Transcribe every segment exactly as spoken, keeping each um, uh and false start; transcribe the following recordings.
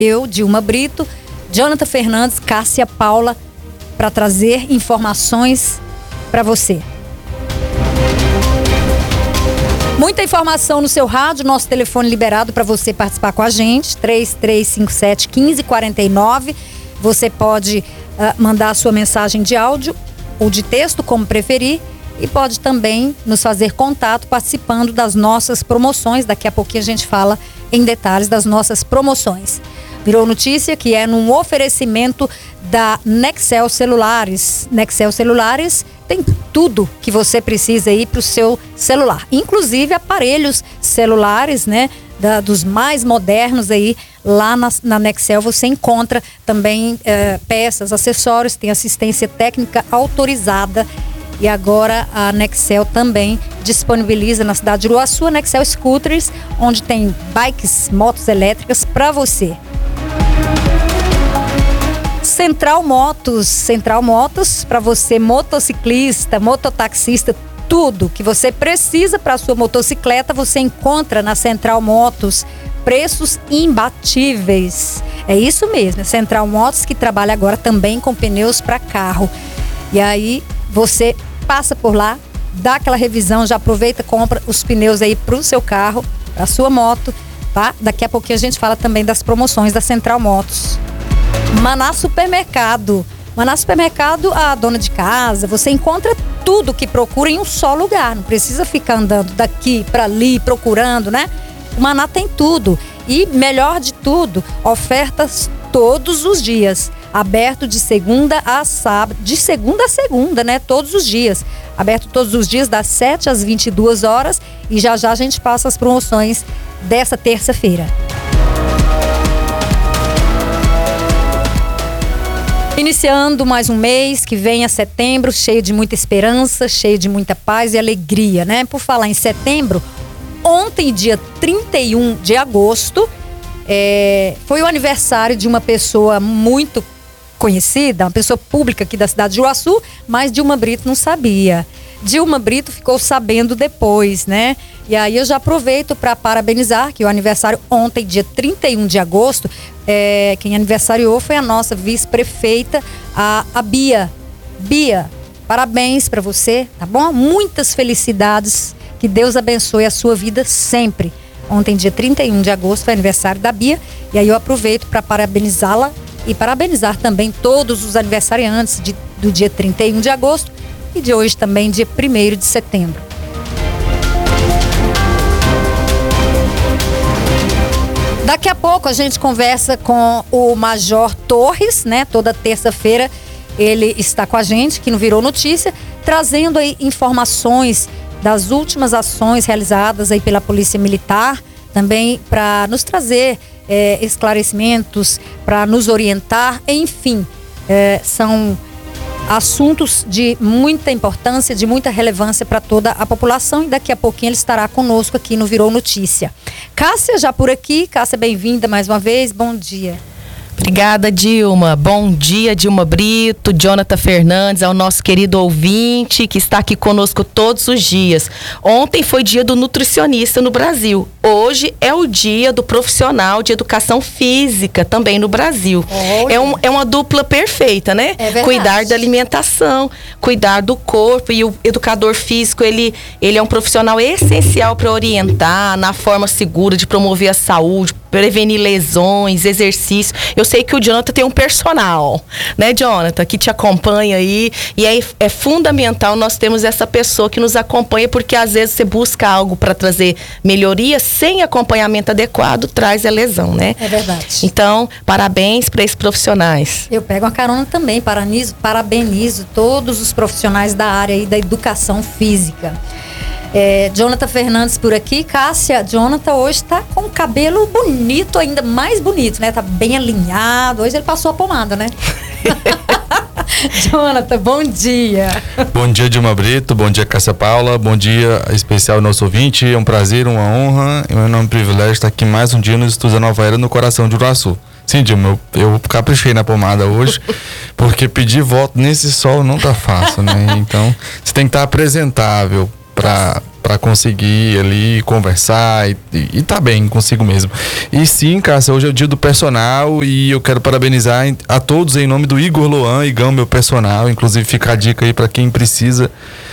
eu, Dilma Brito, Jonathan Fernandes, Cássia Paula, para trazer informações para você. Muita informação no seu rádio, nosso telefone liberado para você participar com a gente, três três cinco sete, um cinco quatro nove. Você pode uh, mandar a sua mensagem de áudio ou de texto, como preferir, e pode também nos fazer contato participando das nossas promoções. Daqui a pouquinho a gente fala em detalhes das nossas promoções. Virou notícia que é num oferecimento da Nexel Celulares. Nexel Celulares tem tudo que você precisa aí para o seu celular, inclusive aparelhos celulares, né? Da, dos mais modernos aí. Lá na, na Nexel você encontra também eh, peças, acessórios, tem assistência técnica autorizada. E agora a Nexel também disponibiliza na cidade de Uruaçu a Nexel Scooters, onde tem bikes, motos elétricas para você. Central Motos, Central Motos para você motociclista, mototaxista, tudo que você precisa para a sua motocicleta você encontra na Central Motos. Preços imbatíveis. É isso mesmo, Central Motos que trabalha agora também com pneus para carro. E aí você passa por lá, dá aquela revisão, já aproveita, compra os pneus aí pro seu carro, pra sua moto, tá? Daqui a pouquinho a gente fala também das promoções da Central Motos. Maná Supermercado. Maná Supermercado, a dona de casa, você encontra tudo que procura em um só lugar. Não precisa ficar andando daqui para ali, procurando, né? O Maná tem tudo. E melhor de tudo, ofertas todos os dias. Aberto de segunda a sábado, de segunda a segunda, né? Todos os dias. Aberto todos os dias, das sete às vinte e duas horas. E já já a gente passa as promoções dessa terça-feira. Iniciando mais um mês que vem a setembro, cheio de muita esperança, cheio de muita paz e alegria, né? Por falar em setembro, ontem, dia trinta e um de agosto, é, foi o aniversário de uma pessoa muito conhecida, uma pessoa pública aqui da cidade de Uruaçu, mas Dilma Brito não sabia. Dilma Brito ficou sabendo depois, né? E aí eu já aproveito para parabenizar que o aniversário ontem, dia trinta e um de agosto, é, quem aniversariou foi a nossa vice-prefeita, a, a Bia. Bia, parabéns para você, tá bom? Muitas felicidades, que Deus abençoe a sua vida sempre. Ontem, dia trinta e um de agosto, foi aniversário da Bia, e aí eu aproveito para parabenizá-la e parabenizar também todos os aniversariantes de, do dia trinta e um de agosto e de hoje também, dia primeiro de setembro. Daqui a pouco a gente conversa com o Major Torres, né? Toda terça-feira ele está com a gente, que não virou notícia, trazendo aí informações das últimas ações realizadas aí pela Polícia Militar, também para nos trazer é, esclarecimentos, para nos orientar, enfim, é, são assuntos de muita importância, de muita relevância para toda a população, e daqui a pouquinho ele estará conosco aqui no Virou Notícia. Cássia já por aqui. Cássia, bem-vinda mais uma vez, bom dia. Obrigada, Dilma. Bom dia, Dilma Brito, Jonathan Fernandes, ao nosso querido ouvinte que está aqui conosco todos os dias. Ontem foi dia do nutricionista no Brasil. Hoje é o dia do profissional de educação física também no Brasil. É, um, é uma dupla perfeita, né? É verdade. Cuidar da alimentação, cuidar do corpo, e o educador físico, ele, ele é um profissional essencial para orientar na forma segura de promover a saúde, prevenir lesões, exercício. Eu sei que o Jonathan tem um personal, né, Jonathan, que te acompanha aí, e é, é fundamental nós termos essa pessoa que nos acompanha, porque às vezes você busca algo para trazer melhoria, sem acompanhamento adequado, traz a lesão, né? É verdade. Então, parabéns para esses profissionais. Eu pego uma carona também, parabenizo, parabenizo todos os profissionais da área aí da educação física. É, Jonathan Fernandes por aqui. Cássia, Jonathan hoje tá com o cabelo bonito, ainda mais bonito, né? Tá bem alinhado. Hoje ele passou a pomada, né? Jonathan, bom dia. Bom dia, Dilma Brito. Bom dia, Cássia Paula. Bom dia especial ao nosso ouvinte. É um prazer, uma honra e um privilégio estar aqui mais um dia nos Estudos da Nova Era, no coração de Uruaçu. Sim, Dilma, eu, eu caprichei na pomada hoje, porque pedir voto nesse sol não tá fácil, né? Então, você tem que estar apresentável para para conseguir ali conversar e, e, e tá bem consigo mesmo. E sim, Cássia, hoje é o dia do personal e eu quero parabenizar a todos em nome do Igor Loan, Igão, meu personal, inclusive fica a dica aí para quem precisa.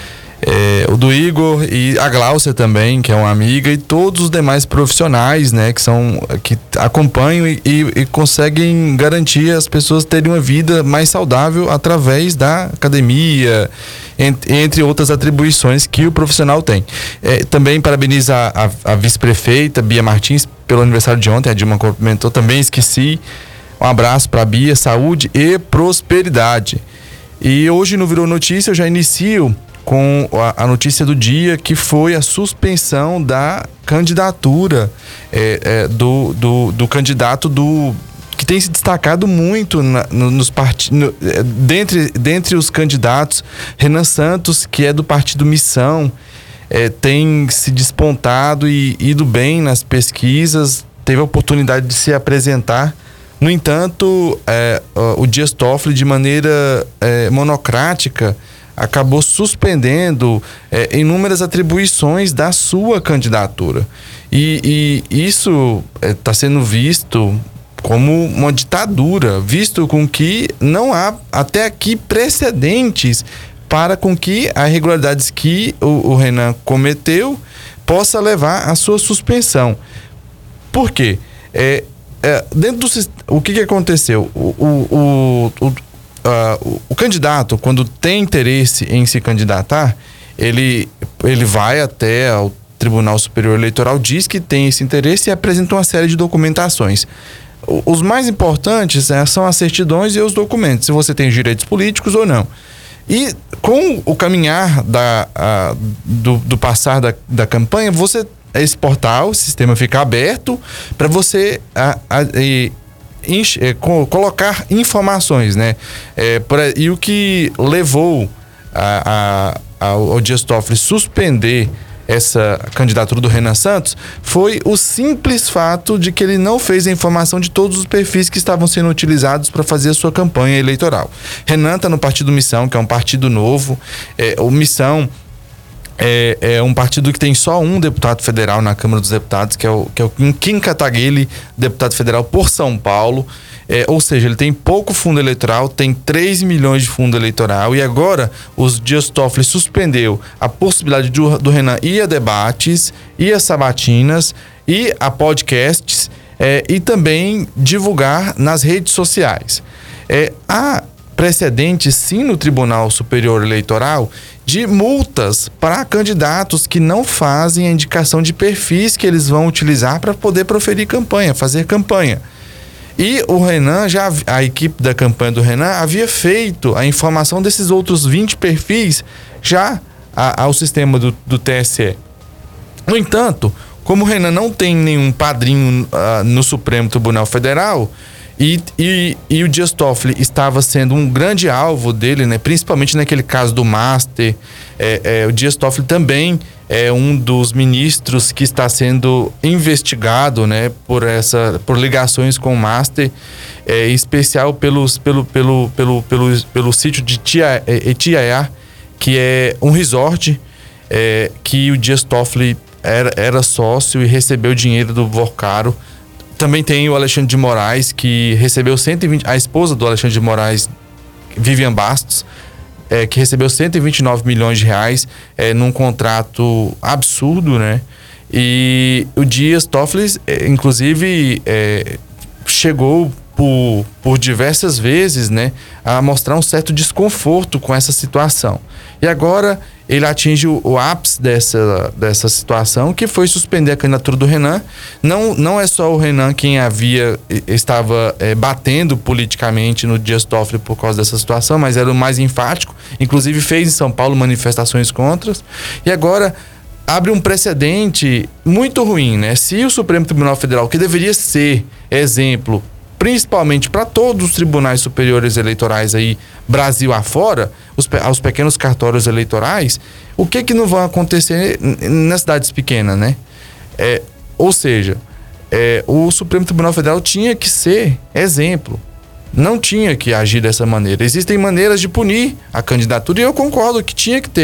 É, o do Igor e a Gláucia também, que é uma amiga, e todos os demais profissionais, né, que são, que acompanham e, e, e conseguem garantir as pessoas terem uma vida mais saudável através da academia, entre, entre outras atribuições que o profissional tem. É, também parabenizo a, a, a vice-prefeita Bia Martins pelo aniversário de ontem, a Dilma cumprimentou, também esqueci. Um abraço para a Bia, saúde e prosperidade. E hoje no Virou Notícia eu já inicio com a, a notícia do dia, que foi a suspensão da candidatura é, é, do, do, do candidato do que tem se destacado muito na, no, nos partidos, dentre, dentre os candidatos. Renan Santos, que é do partido Missão, é, tem se despontado e ido bem nas pesquisas, teve a oportunidade de se apresentar. No entanto, é, o Dias Toffoli, de maneira é, monocrática, acabou suspendendo é, inúmeras atribuições da sua candidatura. E, e isso está é, sendo visto como uma ditadura, visto com que não há até aqui precedentes para com que as irregularidades que o, o Renan cometeu possa levar à sua suspensão. Por quê? É, é, dentro do, o que, que aconteceu? O, o, o, o Uh, o, o candidato, quando tem interesse em se candidatar, ele, ele vai até ao Tribunal Superior Eleitoral, diz que tem esse interesse e apresenta uma série de documentações. O, os mais importantes né, são as certidões e os documentos, se você tem direitos políticos ou não. E com o caminhar da, a, do, do passar da, da campanha, você, esse portal, o sistema fica aberto para você a, a, e, Inch, é, co- colocar informações, né? É, pra, e o que levou a, a, a, ao Dias Toffoli suspender essa candidatura do Renan Santos foi o simples fato de que ele não fez a informação de todos os perfis que estavam sendo utilizados para fazer a sua campanha eleitoral. Renan está no Partido Missão, que é um partido novo. É, o Missão É, é um partido que tem só um deputado federal na Câmara dos Deputados, que é o, que é o Kim Kataguiri, deputado federal por São Paulo. É, ou seja, ele tem pouco fundo eleitoral, tem três milhões de fundo eleitoral, e agora os Dias Toffoli suspendeu a possibilidade do, do Renan ir a debates, ir a sabatinas, ir a podcasts é, e também divulgar nas redes sociais. É, há precedentes, sim, no Tribunal Superior Eleitoral de multas para candidatos que não fazem a indicação de perfis que eles vão utilizar para poder proferir campanha, fazer campanha. E o Renan, já a equipe da campanha do Renan havia feito a informação desses outros vinte perfis já a, ao sistema do, do T S E. No entanto, como o Renan não tem nenhum padrinho uh, no Supremo Tribunal Federal, E, e, e o Dias Toffoli estava sendo um grande alvo dele, né? Principalmente naquele caso do Master. É, é, o Dias Toffoli também é um dos ministros que está sendo investigado, né? Por, essa, por ligações com o Master, é, em especial pelos, pelo, pelo, pelo, pelo, pelo sítio de Etiaiá, que é um resort é, que o Dias Toffoli era, era sócio e recebeu dinheiro do Vorcaro. Também tem o Alexandre de Moraes, que recebeu cento e vinte... A esposa do Alexandre de Moraes, Vivian Bastos, é, que recebeu cento e vinte e nove milhões de reais é, num contrato absurdo, né? E o Dias Toffoli, é, inclusive, é, chegou por, por diversas vezes, né, a mostrar um certo desconforto com essa situação. E agora ele atinge o, o ápice dessa, dessa situação, que foi suspender a candidatura do Renan. Não, não é só o Renan quem havia, estava é, batendo politicamente no Dias Toffoli por causa dessa situação, mas era o mais enfático. Inclusive fez em São Paulo manifestações contra. E agora abre um precedente muito ruim, né? Se o Supremo Tribunal Federal, que deveria ser exemplo, principalmente para todos os tribunais superiores eleitorais aí, Brasil afora, os, aos pequenos cartórios eleitorais, o que que não vai acontecer nas cidades pequenas, né? É, ou seja, é, o Supremo Tribunal Federal tinha que ser exemplo, não tinha que agir dessa maneira. Existem maneiras de punir a candidatura e eu concordo que tinha que ter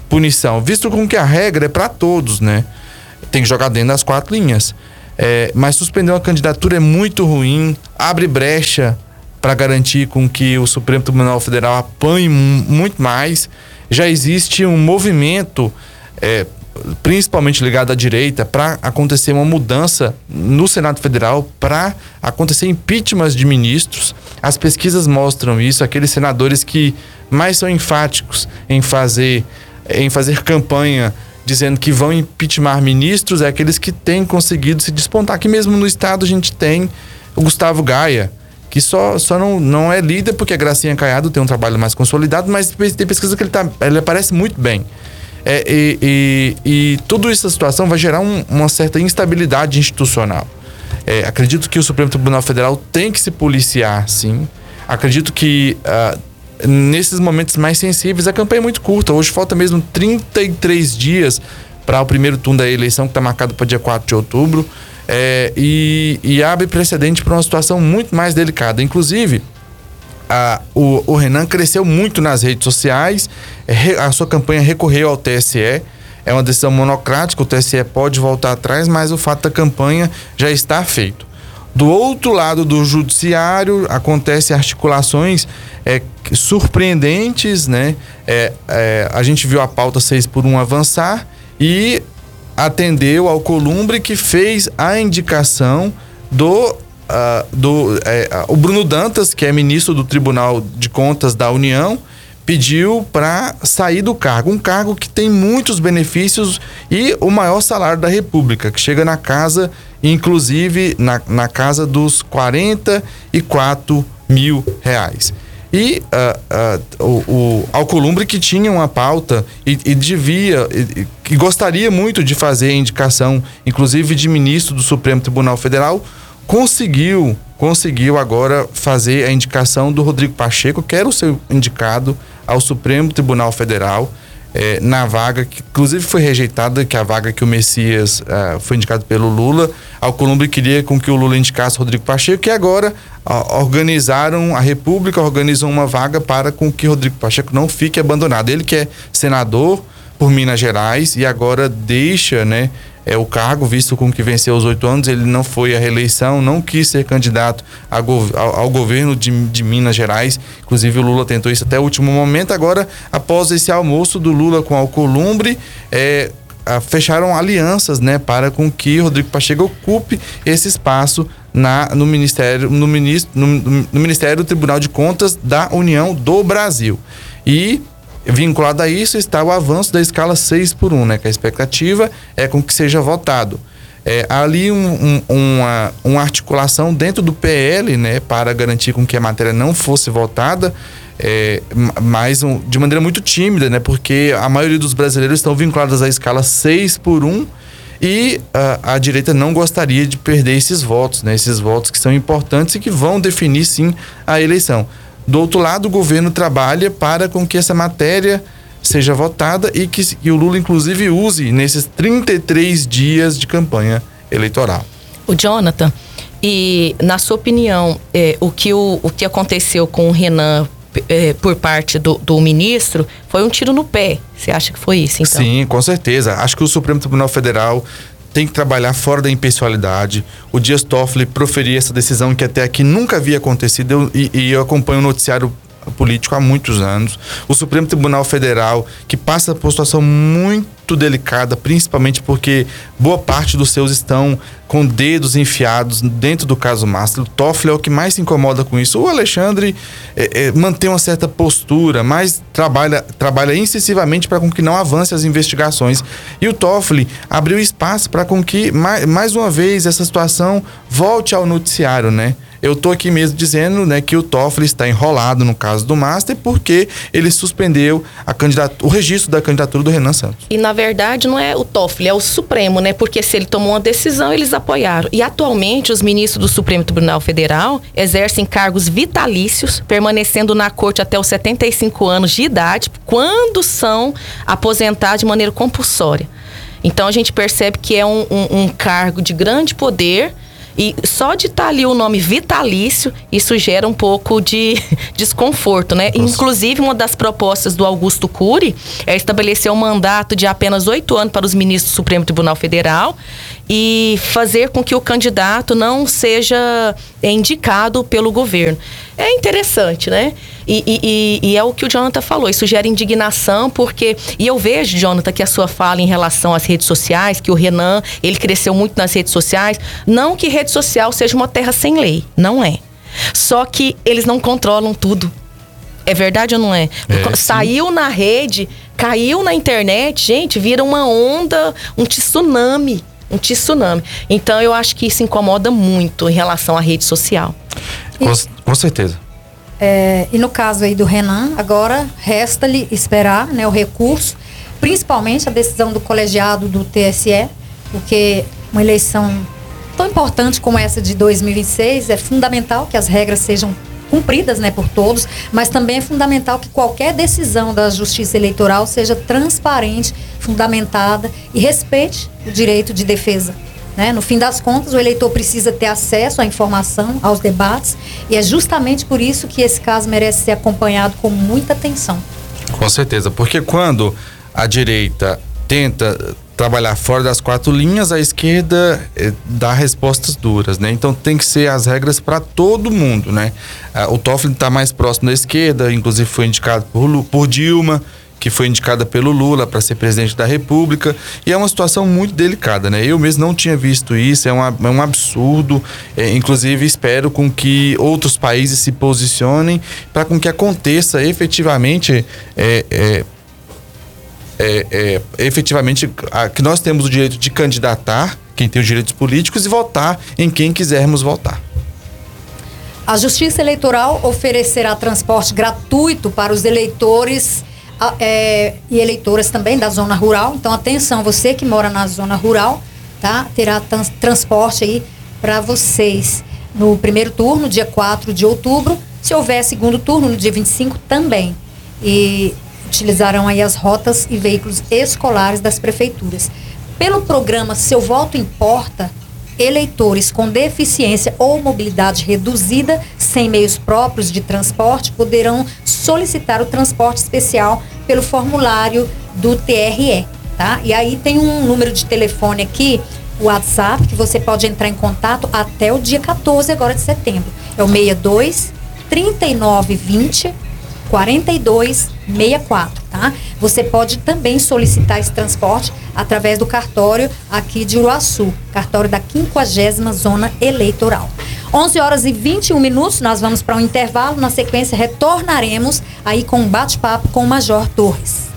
punição, visto com que a regra é para todos, né? Tem que jogar dentro das quatro linhas. É, mas suspender uma candidatura é muito ruim, abre brecha para garantir com que o Supremo Tribunal Federal apanhe muito mais. Já existe um movimento, é, principalmente ligado à direita, para acontecer uma mudança no Senado Federal, para acontecer impeachments de ministros. As pesquisas mostram isso, aqueles senadores que mais são enfáticos em fazer, em fazer campanha dizendo que vão impeachment ministros, é aqueles que têm conseguido se despontar. Aqui mesmo no estado a gente tem o Gustavo Gaia, que só, só não, não é líder porque a Gracinha Caiado tem um trabalho mais consolidado, mas tem pesquisa que ele, tá, ele aparece muito bem. É, e, e, e tudo essa situação vai gerar um, uma certa instabilidade institucional. É, acredito que o Supremo Tribunal Federal tem que se policiar, sim. Acredito que uh, nesses momentos mais sensíveis a campanha é muito curta. Hoje falta mesmo trinta e três dias para o primeiro turno da eleição, que está marcado para dia quatro de outubro. É, e, e abre precedente para uma situação muito mais delicada. Inclusive, a, o, o Renan cresceu muito nas redes sociais, a sua campanha recorreu ao T S E, é uma decisão monocrática, o T S E pode voltar atrás, mas o fato da campanha já está feito. Do outro lado do judiciário, acontecem articulações é, surpreendentes, né? É, é, a gente viu a pauta seis por um avançar e atendeu ao Alcolumbre, que fez a indicação do, uh, do é, o Bruno Dantas, que é ministro do Tribunal de Contas da União, pediu para sair do cargo, um cargo que tem muitos benefícios e o maior salário da República, que chega na casa, inclusive na, na casa dos quarenta e quatro mil reais. E uh, uh, o, o Alcolumbre, que tinha uma pauta e, e devia, e, que gostaria muito de fazer a indicação, inclusive de ministro do Supremo Tribunal Federal, conseguiu, conseguiu agora fazer a indicação do Rodrigo Pacheco, que era o seu indicado ao Supremo Tribunal Federal, eh, na vaga que inclusive foi rejeitada, que é a vaga que o Messias uh, foi indicado pelo Lula. Alcolumbre queria com que o Lula indicasse o Rodrigo Pacheco, que agora uh, organizaram, a República organizou uma vaga para com que Rodrigo Pacheco não fique abandonado. Ele que é senador por Minas Gerais e agora deixa, né, é, o cargo, visto com que venceu os oito anos, ele não foi à reeleição, não quis ser candidato a gov- ao, ao governo de, de Minas Gerais. Inclusive o Lula tentou isso até o último momento. Agora, após esse almoço do Lula com Alcolumbre, é, a, fecharam alianças, né, para com que Rodrigo Pacheco ocupe esse espaço na, no, Ministério, no, ministro, no, no Ministério do Tribunal de Contas da União do Brasil. E vinculado a isso está o avanço da escala seis por um, né? Que a expectativa é com que seja votado. É, há ali um, um, uma, uma articulação dentro do P L, né? Para garantir com que a matéria não fosse votada, é, mas um, de maneira muito tímida, né? Porque a maioria dos brasileiros estão vinculados à escala seis por um e a, a direita não gostaria de perder esses votos, né? Esses votos que são importantes e que vão definir, sim, a eleição. Do outro lado, o governo trabalha para com que essa matéria seja votada e que, que o Lula, inclusive, use nesses trinta e três dias de campanha eleitoral. O Jonathan, e na sua opinião, é, o, que o, o que aconteceu com o Renan é, por parte do, do ministro foi um tiro no pé? Você acha que foi isso, então? Sim, com certeza. Acho que o Supremo Tribunal Federal tem que trabalhar fora da impessoalidade. O Dias Toffoli proferir essa decisão que até aqui nunca havia acontecido, eu, e, e eu acompanho o noticiário político há muitos anos. O Supremo Tribunal Federal, que passa por uma situação muito delicada, principalmente porque boa parte dos seus estão com dedos enfiados dentro do caso Mastro. O Toffoli é o que mais se incomoda com isso. O Alexandre é, é, mantém uma certa postura, mas trabalha, trabalha incessivamente para com que não avance as investigações. E o Toffoli abriu espaço para com que, mais, mais uma vez, essa situação volte ao noticiário, né? Eu tô aqui mesmo dizendo, né, que o Toffoli está enrolado no caso do Master porque ele suspendeu a candidatura, o registro da candidatura do Renan Santos. E na verdade não é o Toffoli, é o Supremo, né? Porque se ele tomou uma decisão, eles apoiaram. E atualmente os ministros do Supremo Tribunal Federal exercem cargos vitalícios, permanecendo na corte até os setenta e cinco anos de idade, quando são aposentados de maneira compulsória. Então a gente percebe que é um, um, um cargo de grande poder E só de estar ali o nome vitalício, isso gera um pouco de desconforto, né? Nossa. Inclusive, uma das propostas do Augusto Cury é estabelecer um mandato de apenas oito anos para os ministros do Supremo Tribunal Federal e fazer com que o candidato não seja indicado pelo governo. É interessante, né? E, e, e é o que o Jonathan falou, isso gera indignação, porque... E eu vejo, Jonathan, que a sua fala em relação às redes sociais, que o Renan, ele cresceu muito nas redes sociais. Não que rede social seja uma terra sem lei, não é. Só que eles não controlam tudo. É verdade ou não é? é Saiu na rede, caiu na internet, gente, vira uma onda, um tsunami. Um tsunami. Então, eu acho que isso incomoda muito em relação à rede social. Com, com certeza. É, e no caso aí do Renan, agora resta-lhe esperar, né, o recurso, principalmente a decisão do colegiado do T S E, porque uma eleição tão importante como essa de dois mil e vinte e seis é fundamental que as regras sejam cumpridas, né, por todos, mas também é fundamental que qualquer decisão da Justiça Eleitoral seja transparente, fundamentada e respeite o direito de defesa. Né? No fim das contas, o eleitor precisa ter acesso à informação, aos debates, e é justamente por isso que esse caso merece ser acompanhado com muita atenção. Com certeza, porque quando a direita tenta trabalhar fora das quatro linhas, a esquerda eh, dá respostas duras, né? Então tem que ser as regras para todo mundo, né? Ah, o Toffoli está mais próximo da esquerda, inclusive foi indicado por, por Dilma, que foi indicada pelo Lula para ser presidente da República, e é uma situação muito delicada, né? Eu mesmo não tinha visto isso, é um, é um absurdo, é, inclusive espero com que outros países se posicionem para com que aconteça efetivamente é, é, É, é, efetivamente a, que nós temos o direito de candidatar quem tem os direitos políticos e votar em quem quisermos votar. A Justiça Eleitoral oferecerá transporte gratuito para os eleitores é, e eleitoras também da zona rural. Então, atenção, você que mora na zona rural, tá? Terá trans, transporte aí para vocês no primeiro turno, dia quatro de outubro. Se houver segundo turno, no dia vinte e cinco também. E utilizarão aí as rotas e veículos escolares das prefeituras. Pelo programa Seu Voto Importa, eleitores com deficiência ou mobilidade reduzida, sem meios próprios de transporte, poderão solicitar o transporte especial pelo formulário do T R E, tá? E aí tem um número de telefone aqui, o WhatsApp, que você pode entrar em contato até o dia quatorze agora de setembro. É o seis dois, trinta e nove, vinte, quarenta e dois, sessenta e quatro, tá? Você pode também solicitar esse transporte através do cartório aqui de Uruaçu, cartório da quinquagésima Zona Eleitoral. onze horas e vinte e um minutos, nós vamos para um intervalo, na sequência retornaremos aí com um bate-papo com o Major Torres.